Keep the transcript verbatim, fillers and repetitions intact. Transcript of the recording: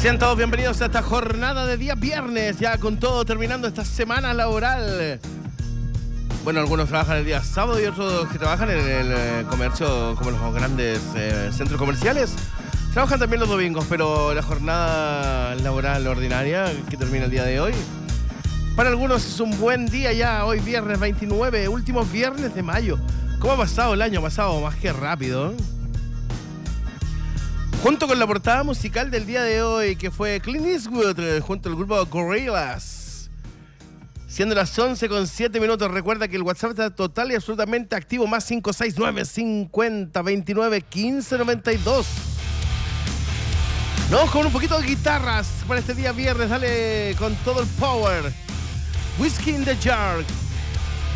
Sean todos bienvenidos a esta jornada de día viernes, ya con todo terminando esta semana laboral. Bueno, algunos trabajan el día sábado y otros que trabajan en el eh, comercio, como los grandes eh, centros comerciales, trabajan también los domingos, pero la jornada laboral ordinaria que termina el día de hoy, para algunos es un buen día ya, hoy viernes veintinueve, últimos viernes de mayo. ¿Cómo ha pasado el año? Ha pasado más que rápido, ¿eh? Junto con la portada musical del día de hoy, que fue Clint Eastwood, junto al grupo Gorillaz. Siendo las once con siete minutos, recuerda que el WhatsApp está total y absolutamente activo, más cinco seis nueve, cincuenta, veintinueve, quince, noventa y dos. Nos vamos con un poquito de guitarras para este día viernes, dale con todo el power. Whiskey in the Jar,